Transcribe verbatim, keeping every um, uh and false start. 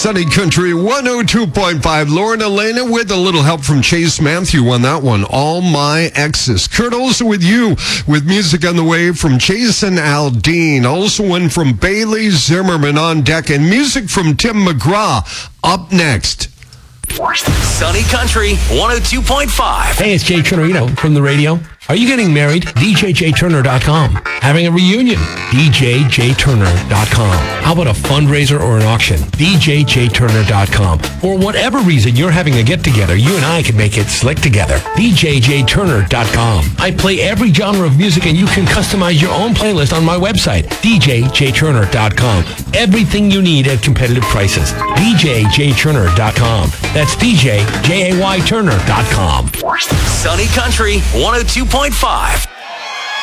Sunny Country one oh two point five. Lauren Elena with a little help from Chase Matthew on that one. All My Exes. Kurt also with you with music on the way from Jason Aldean. Also one from Bailey Zimmerman on deck and music from Tim McGraw up next. Sunny Country one oh two point five. Hey, it's Jay Turner, you know, from the radio. Are you getting married? D J J Turner dot com. Having a reunion? D J J Turner dot com. How about a fundraiser or an auction? D J J Turner dot com. For whatever reason you're having a get-together, you and I can make it slick together. D J J Turner dot com. I play every genre of music and you can customize your own playlist on my website, D J J Turner dot com. Everything you need at competitive prices. D J J Turner dot com. That's D J J A Y Turner dot com. Sunny Country one oh two point five.